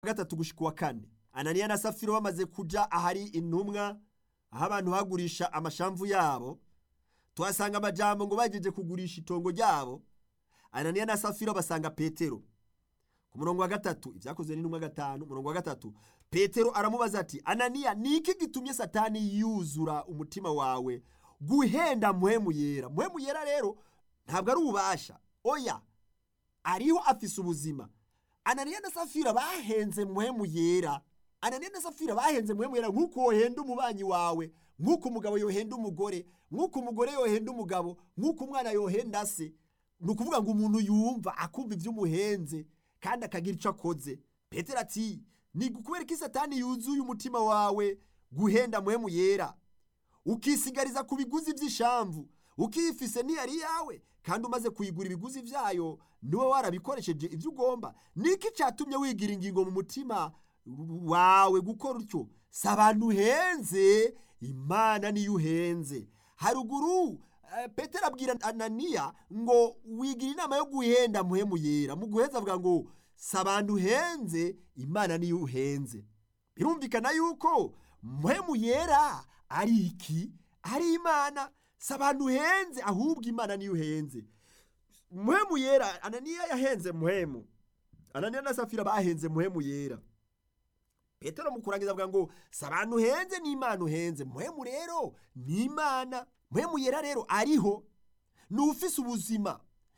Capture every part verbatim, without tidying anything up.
gatatu gushika wa kane. Ananiya na Safiro bamaze kuja ahari intumwa, aho abantu bagurisha amashamvu yabo, tuhasanga amajambo ngo bajeje kugurisha itongo ryabo. Ananiya na Safiro basanga Petero. Ku murongo wa gatatu, ivyakozwe n'intumwa gatanu, murongo wa gatatu, Petero aramubaza ati, Ananiya, niki gitumye Satani yuzura umutima wawe guhenda mpwemu yera? Mpwemu yera rero ntabwo ari ububasha, oya, ariho afise ubuzima. Ananiya na Safira bahenze mpwemu yera. Ananiya na Safira bahenze mpwemu yera nk'uko wohenda umubanyi wawe, nk'uko umugabo yohenda umugore, nk'uko umugore yohenda umugabo, nk'uko umwana yohenda se. Ni ukuvuga ngo umuntu yumva akumva ivy'umuhenze kandi akagira ico akoze. Petero ati, ni kubera ko Satani yuzuye umutima wawe guhenda mpwemu yera, ukisigariza ku biguzi vy'ishamvu, ukifise niyari yawe, kandi umaze kuyigura ibiguzi vyayo niwe warabikoresheje ivyo ugomba. Niki catumye wigira ingingo mu mutima wawe gukora utyo? Si abantu uhenze, Imana niyo uhenze. Haruguru uh, Petero abwira Ananiya ngo wigira inama yo guhenda mpwemu yera. Mu guheza avuga ngo si abantu uhenze, Imana niyo uhenze. Birumvikana yuko mpwemu yera ari iki? Ari Imana. Si abantu uhenze, ahubwo Imana niyo uhenze. Mpwemu yera, Ananiya yahenze mpwemu. Ananiya na Safira bahenze mpwemu yera. Petero mu kurangiza avuga ngo si abantu uhenze, ni Imana uhenze. Mpwemu rero ni Imana. Mpwemu yera rero ariho, ni ufise ubuzima,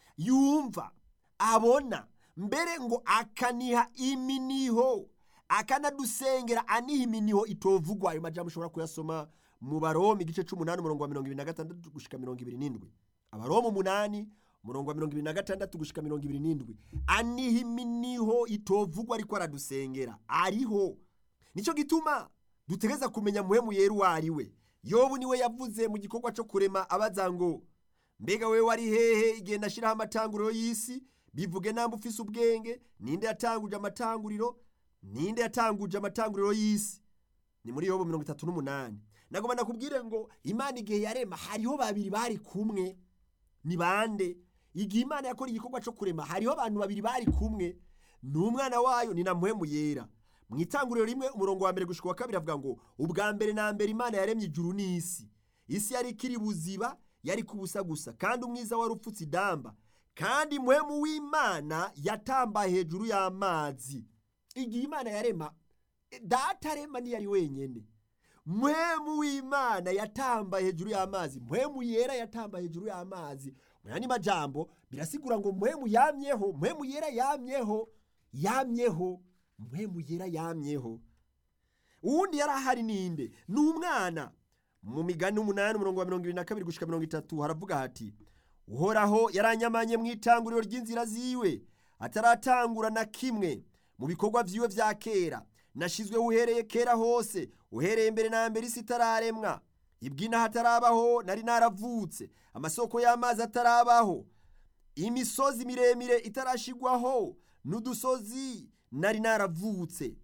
yumva, abona, mbere ngo akaniha iminiho, akanadusengera aniha iminiho itovugwa. Ayo majambo ushobora kuyasoma mu Baroma igice c'umunani umurongo wa mirongo ibiri na gatandatu gushika mirongo ibiri n'indwi. Abaroma umunani umurongo wa mirongo ibiri na gatandatu gushika mirongo ibiri n'indwi. Aniha iminiho itovugwa ariko aradusengera. Ariho. Nico gituma dutegeza kumenya mpwemu yera uwo ari we. Yobu niwe yavuze mu gikorwa cyo kurema abaza ngo, mbega wewe wari hehe igihe nashiraho amatanguriro y'isi? Bivuge namba ufise ubwenge. Ninde yatanguje amatanguriro? Ninde yatanguje amatanguriro y'isi? Ni muri Yobu mirongo itatu n'umunani. Nagomba nakubwire ngo Imana igihe yarema hariho babiri bari kumwe. Ni bande? Igihe Imana yakora igikorwa cyo kurema hariho abantu babiri bari kumwe, n'umwana wayo ni na mpwemu yera. Mu itanguriro rimwe umurongo wa mbere gushika wa kabiri avuga ngo, ubwa mbere na mbere Imana yaremye ijuru n'isi. Isi yari ikiri buziba, yari kubusa gusa, kandi umwiza wari upfutse idamba, kandi mpwemu w'Imana yatamba hejuru y'amazi. Igihe Imana yarema, Data arema ntiyari wenyene. Mpwemu w'Imana yatamba hejuru y'amazi, mpwemu yera yatamba hejuru y'amazi. Muyandi majambo birasigura ngo mpwemu yamyeho, mpwemu yera yamyeho, yamyeho, mpwemu yera yamyeho. Uwundi yari ahari ninde? Ni umwana. Mu Migani umunani umurongo wa mirongo ibiri na kabiri gushika mirongo itatu haravuga hati, Uhoraho yaranyamanye mu itanguriro ry'inzira ziwe, ataratangura na kimwe mu bikorwa vyiwe vya kera. Nashizwe uhereye kera hose, uhereye mbere na mbere isi itararemwa. Ibwina hatarabaho nari naravutse, amasoko y'amazi atarabaho, imisozi miremire itarashigwaho, n'udusozi nari naravutse.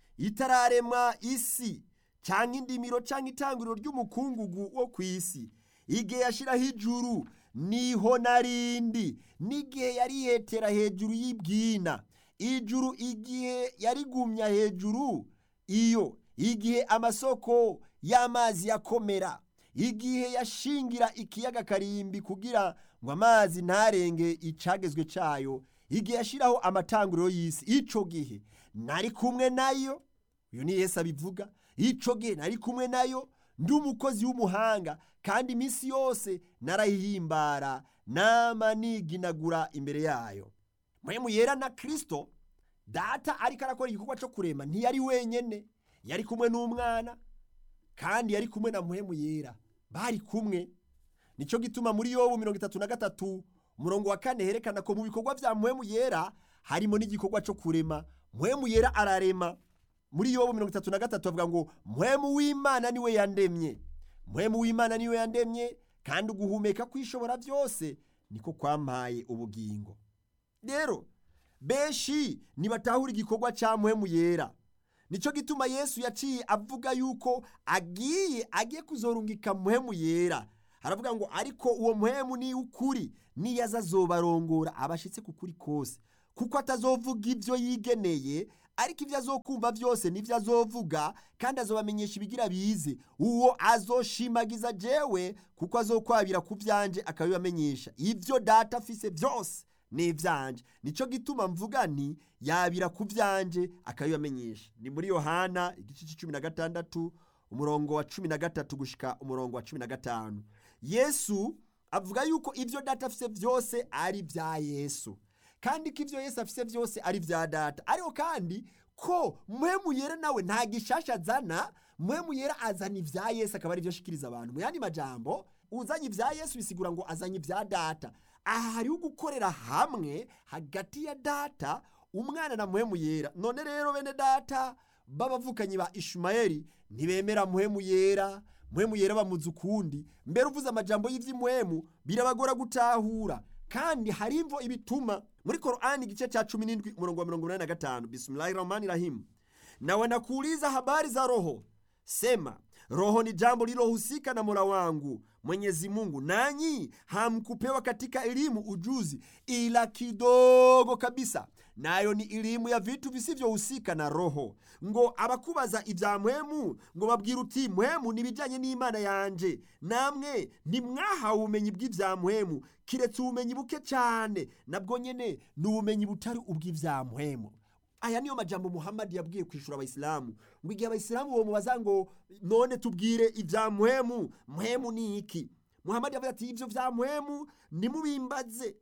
Itararemwa isi canke indimiro canke itanguriro ry'umukungugu wo kw'isi. Igihe yashiraho ijuru niho narindi, n'igihe yarihetera hejuru y'ibwina. Ijuru igihe yarigumya hejuru iyo, igihe amasoko y'amazi yakomera, igihe yashingira ikiyaga Karimbi kugira ngo amazi ntarenge icagezwe cayo, igihe yashiraho amatanguriro y'isi. Ico gihe nari kumwe nayo. Uyu ni Yesu abivuga. Ico gihe nari kumwe nayo, ndi umukozi w'umuhanga, kandi iminsi yose narayihimbara, nama niginagura imbere yayo. Mpwemu yera na Kristo, Data ariko arakora igikorwa cyo kurema, ntiyari wenyene, yari kumwe n'umwana, kandi yari kumwe na mpwemu yera. Bari kumwe. Nico gituma muri Yobu mirongo itatu na gatatu umurongo wa kane herekana ko mu bikorwa vya mpwemu yera harimo n'igikorwa cyo kurema. Mpwemu yera ararema. Muri Yobu mirongo itatu na gatatu avuga ngo, mpwemu w'Imana niwe yandemye. Mpwemu w'Imana niwe yandemye, kandi uguhumeka kwishobora byose niko kwampaye ubugingo. Rero benshi nibatahura igikorwa ca mpwemu yera. Nico gituma Yesu yaciye avuga yuko agiye agiye kuzorungika mpwemu yera. Haravuga ngo, ariko uwo mpwemu ni ukuri, niyaza azobarongora abashitse ku kuri kose, kuko atazovuga ivyo yigeneye, ariko ibyo azokumva byose n'ibyo azovuga, kandi azobamenyesha ibigira bize. Uwo azoshimagiza jewe, kuko azokwabira ku byanje akabibamenyesha. Ibyo data afise byose ni ibyanje, nico gituma mvuga nti yabira ku byanje akabibamenyesha. Ni muri Yohana igice cy'icumi na gatandatu umurongo wa cumi na gatatu gushika umurongo wa cumi na gatanu. Yesu avuga yuko ibyo data afise byose ari bya Yesu, kandi ko ibyo Yesu afise byose ari bya data. Ariko kandi ko Mpwemu Yera nawe nta gishasha azana, Mpwemu Yera azana ibya Yesu akaba ari byo ashikiriza abantu. Mu yandi majambo, uzanye ibya Yesu bisigura ngo azanye ibya data. Aha hariho gukorera hamwe hagati ya data, umwana na Mpwemu Yera. None rero bene data b'abavukanyi ba Ishumayeli ntibemera Mpwemu Yera, Mpwemu Yera bamuzi ukundi. Mbere uvuze amajambo y'ivy'Impwemu birabagora gutahura, kandi hari imvo ibituma. Muri Qur'ani igice cha cumi n'indwi umurongo wa mirongo inani na gatanu, Bismillahirrahmanirrahim, na wanakuuliza habari za roho, sema roho ni jambo lilohusika na Mola wangu Mwenyezi Mungu, nanyi hamkupewa katika elimu ujuzi ila kidogo kabisa, nayo ni elimu ya vitu visivyohusika na roho. Ngo abakubaza ibya Mpwemu ngo babwira uti Mpwemu nibijanye n'Imana yanje, namwe ntimwahawe ubumenyi bw'ibya Mpwemu, kiretse ubumenyi buke cyane, nabwo nyene ni ubumenyi butari ubw'ibya Mpwemu. Aya niyo majambo Muhammad yabwiye kwishura abayisilamu, ngo igihe abayisilamu bo mubaza ngo none tubwire ibya Mpwemu, Mpwemu ni iki? Muhammad yavuze ati ibyo bya Mpwemu nimubimbaze,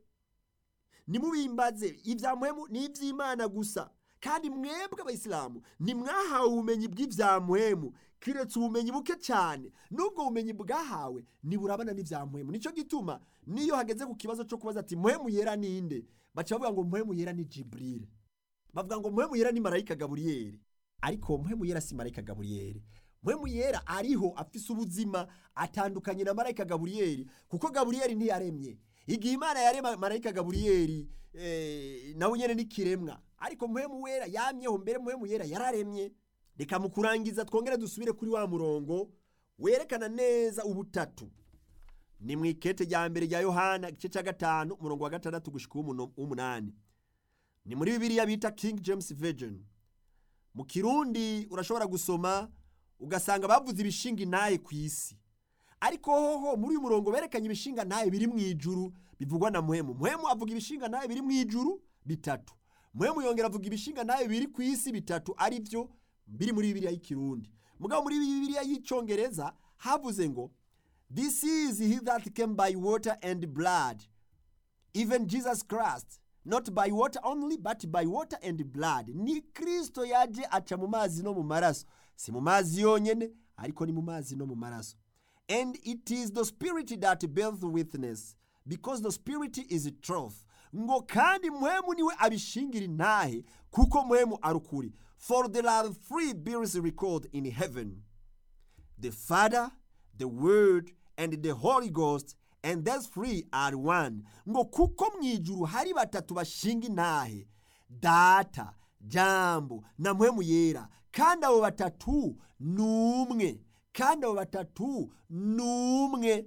nimubimbaze ibya Mpwemu ni iby'Imana gusa, kandi mwebwe abayisilamu ntimwahawe ubumenyi bw'ibya Mpwemu, kiretse ubumenyi buke cyane, nubwo ubumenyi bwahawe niburabana n'ibya Mpwemu. Nico gituma niyo hageze ku kibazo cyo kubaza ati Mpwemu Yera ninde, baca bavuga ngo Mpwemu Yera ni Jibril, bavuga ngo Mpwemu Yera ni marayika Gaburiyeli. Ariko Mpwemu Yera si marayika Gaburiyeli. Mpwemu Yera ariho afise ubuzima atandukanye na marayika Gaburiyeli, kuko Gaburiyeli ntiyaremye. Igihe Imana yarema marayika Gaburiyeli eh, nawe nyene ni kiremwa, ariko Mpwemu Yera yamyeho mbere. Mpwemu Yera yararemye. Reka mu kurangiza twongere dusubire kuri wa murongo werekana neza ubutatu. Ni mwikete rya mbere rya Yohana igice cya gatanu umurongo wa gatandatu gushika umunani. Ni muri Bibiliya bita King James Version. Mu Kirundi urashobora gusoma ugasanga bavuze ibishinga intahe ku isi, ariko hoho muri uyu murongo berekanye ibishinga ntahe biri mu ijuru bivugwa na Mpwemu. Mpwemu avuga ibishinga ntahe biri mu ijuru bitatu, Mpwemu yongera avuga ibishinga ntahe biri ku isi bitatu, ari byo biri muri Bibiliya y'Ikirundi. Mugabo muri Bibiliya y'Icyongereza havuze ngo this is he that came by water and blood, even Jesus Christ, not by water only but by water and blood. Ni Kristo yaje aca mu mazi no mu maraso, si mu mazi yonyene ariko ni mu mazi no mu maraso. And it is the Spirit that bears witness, because the Spirit is truth. Ngo kandi Mpwemu niwe abishingira intahe, kuko Mpwemu arukuri. For there are three beings recorded in heaven, the Father, the Word, and the Holy Ghost, and those three are one. Ngo kuko mwijuru hari batatu bashinga intahe, Data, Jambo na Mpwemu Yera, kandi abo batatu numwe, kandi abo batatu numwe.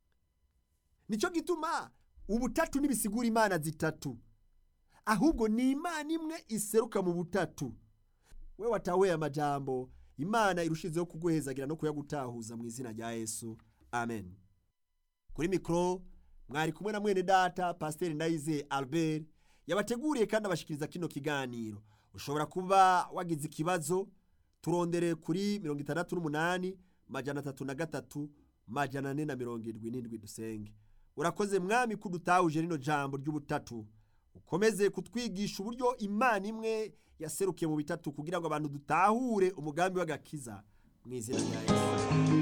Nico gituma ubutatu nibisigura Imana zitatu, ahubwo ni Imana imwe iseruka mu butatu. We watawe amajambo, Imana irushizeho kuguhezagira no kuyagutahuza mu izina rya Yesu. Amen. Kuri mikro mwari kumwe na mwene data Pasteur Ndayize Albert, yabateguriye kandi abashikiriza kino kiganiro. Ushobora kuba wagize ikibazo, turondere kuri mirongo itandatu n'umunani majana atatu na gatatu majana ane na mirongo irindwi n'indwi dusenge. Urakoze Mwami kudutahuje rino jambo ry'ubutatu, ukomeze kutwigisha uburyo Imana imwe yaserukiye mu bitatu kugira ngo abantu dutahure umugambi w'agakiza mu izina rya Yesu.